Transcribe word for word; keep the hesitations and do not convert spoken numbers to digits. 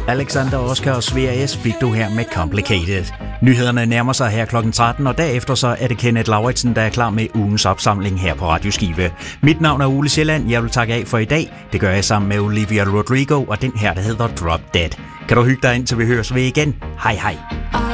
Alexander Oscar og Svea S. fik du her med Complicated. Nyhederne nærmer sig her klokken tretten, og derefter så er det Kenneth Lauritsen, der er klar med ugens opsamling her på Radio Skive. Mit navn er Ole Sjælland. Jeg vil takke af for i dag. Det gør jeg sammen med Olivia Rodrigo og den her, der hedder Drop Dead. Kan du hygge dig ind, til vi høres ved igen? Hej hej.